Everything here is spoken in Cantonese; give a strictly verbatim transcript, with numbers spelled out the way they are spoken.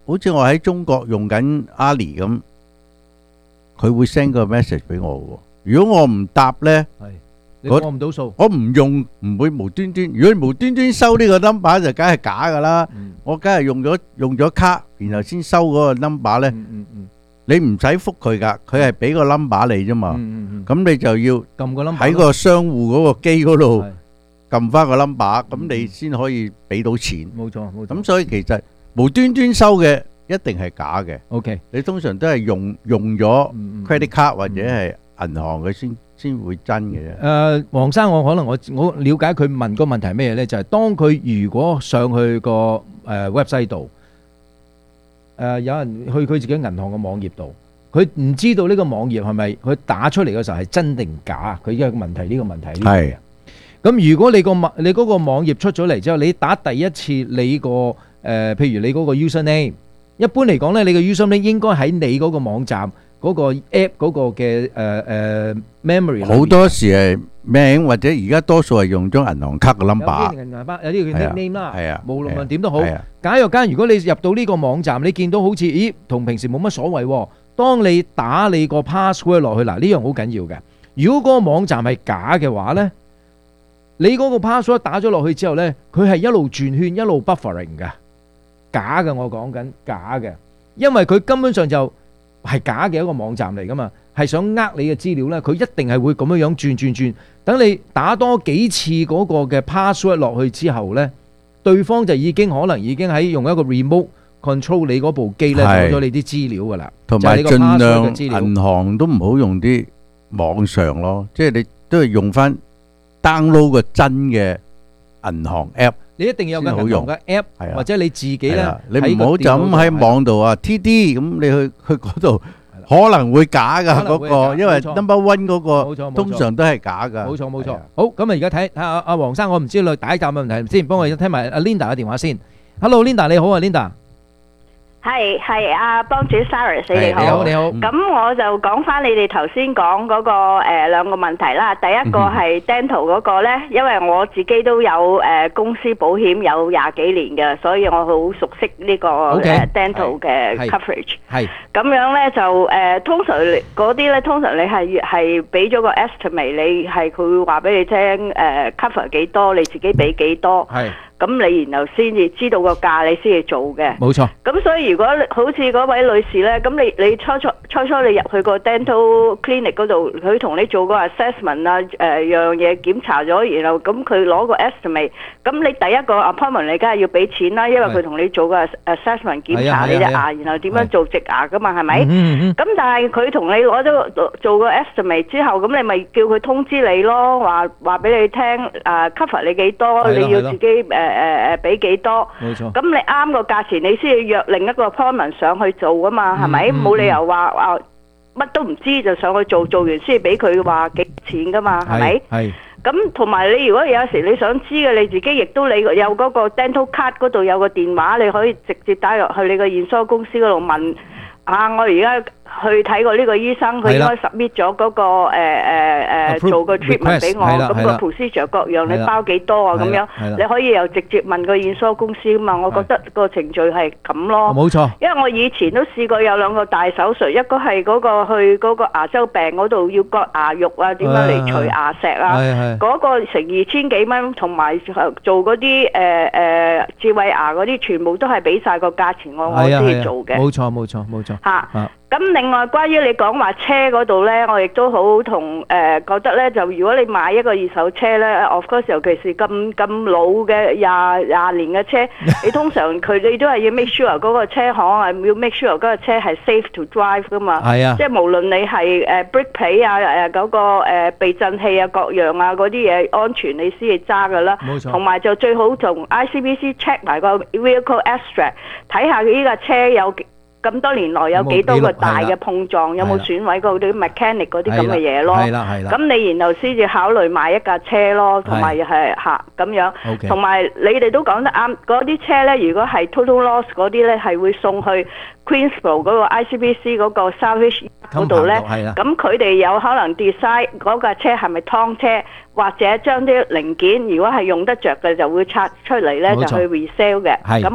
好似我喺中國用緊阿里咁，佢會 send 個 message 俾我喎。如果我唔答咧， 係你過唔到數， 我唔用唔會無端端。如果你無端端收呢個 number 就梗係假噶啦。我梗係用咗用咗卡，然後先收嗰個 number 咧。 嗯嗯嗯， 你唔使覆佢噶，佢係俾個 number 你啫嘛。 嗯嗯嗯， 咁你就要撳個 number 喺個商戶嗰個機嗰度係撳翻個 number，咁你先可以俾到錢。 冇錯冇錯。 咁所以其實無端端收嘅一定係假嘅。 OK， 你通常都係用用咗嗯嗯 credit card 或者係銀行嘅先先會真嘅啫。 誒，黃生，我可能我我了解佢問個問題係咩咧？就係當佢如果上去個誒 website 度，誒有人去佢自己銀行嘅網頁度，佢唔知道呢個網頁係咪佢打出嚟嘅時候係真定假？佢有個問題，呢個問題呢係。 咁如果你個網你嗰個網頁出咗嚟之後，你打第一次你個誒，譬如你嗰個 username，一般嚟講咧，你個 username 應該喺你嗰個網站嗰個 app 嗰個嘅誒誒 memory。 好多時係名或者而家多數係用咗銀行卡嘅 number。 有啲銀行有啲叫 nickname 啦， 係啊， 無論點都好。 係啊， 假若間如果你入到呢個網站，你見到好似咦同平時冇乜所謂喎。當你打你個 password 落去嗱，呢樣好緊要嘅。如果嗰個網站係假嘅話咧，你嗰個 password 打咗落去之後咧，佢係一路轉圈一路 buffering 嘅，假嘅我講緊假嘅，因為佢根本上就係假嘅一個網站嚟噶嘛，係想呃你嘅資料咧，佢一定係會咁樣樣轉轉轉，等你打多幾次嗰個嘅 password 落去之後咧，對方就已經可能已經喺用一個 remote control 你嗰部機咧攞咗你啲資料噶啦， 同埋盡量銀行都唔好用啲網上咯，即係你都係用翻 download 個真嘅銀行 app。 你一定有個銀行嘅 app，或者你自己咧， 你唔好就咁喺網度啊 T D 咁，你去去嗰度可能會假噶嗰個，因為 number one 嗰個通常都係假噶。 冇錯冇錯。好，咁啊而家睇睇下阿黃生，我唔知你第一答問題先，幫我聽埋阿 Linda 嘅電話先。Hello Linda，你好啊 Linda。 係係阿幫主 Sarah， 你好。 你好你好。 咁我就講翻你哋頭先講嗰個誒兩個問題啦。第一個係 dental 嗰個咧，因為我自己都有誒公司保險有廿幾年嘅，所以我好熟悉呢個誒 dental 嘅 coverage。係。咁樣咧就誒通常嗰啲咧，通常你係係俾咗個 estimate，你係佢會話俾你聽誒 cover 幾多，你自己俾幾多。係。咁你然後先至知道個價，你先至做嘅。冇錯。咁所以如果好似嗰位女士咧，咁你你初初初初你入去個 dental clinic 嗰度，佢同你做個 assessment 啊，誒樣嘢檢查咗，然後咁佢攞個 estimate，咁你第一個 appointment 你梗係要俾錢啦，因為佢同你做個 assessment 檢查你隻牙，然後點樣做植牙噶嘛，係咪？咁但係佢同你攞咗做個 estimate 之後，咁你咪叫佢通知你咯，話話俾你聽誒 cover 你幾多，你要自己誒。誒誒誒俾幾多？冇錯。咁你啱個價錢，你先要約另一個 appointment 上去做噶嘛，係咪？冇理由話話乜都唔知就上去做，做完先俾佢話幾錢噶嘛，係咪？係。咁同埋你如果有時你想知嘅，你自己亦都你有嗰個 dental card 嗰度有個電話，你可以直接打入去你個驗收公司嗰度問啊，我而家去睇過呢個醫生，佢應該 submit 咗嗰個誒誒誒做個 treatment 俾我，咁個 procedure 各樣你包幾多啊？咁樣你可以又直接問個驗收公司啊嘛。我覺得個程序係咁咯。冇錯。因為我以前都試過有兩個大手術，一個係嗰個去嗰個牙周病嗰度要割牙肉啊，點樣嚟除牙石啊？嗰個成二千幾蚊，同埋做嗰啲誒誒智慧牙嗰啲，全部都係俾曬個價錢我，我先做嘅。冇錯冇錯冇錯。嚇！咁另外關於你講話車嗰度咧，我亦都好同誒覺得咧，就如果你買一個二手車咧 ，of course 尤其是咁咁老嘅廿廿年嘅車，你通常佢哋都係要 make sure 嗰個車行係要 make sure 嗰個車係 safe to drive 噶嘛。係啊，即係無論你係誒 brake plate 啊誒嗰個誒避震器啊各樣啊嗰啲嘢安全，你先至揸噶啦。冇錯。同埋就最好同 I C B C check 埋個 vehicle abstract，睇下佢呢架車有咁多年來有幾多個大嘅碰撞，有冇損毀嗰啲 mechanic 嗰啲咁嘅嘢咯？係啦係啦。咁你然後先至考慮買一架車咯，同埋係嚇咁樣。OK。同埋你哋都講得啱，嗰啲車咧，如果係 total loss 嗰啲咧，係會送去 Queensborough 嗰個 I C B C 嗰個 salvage 嗰度咧。係啦。咁佢哋有可能 decide 嗰架車係咪劏車，或者將啲零件如果係用得著嘅就會拆出嚟咧，就去 resell 嘅。係。咁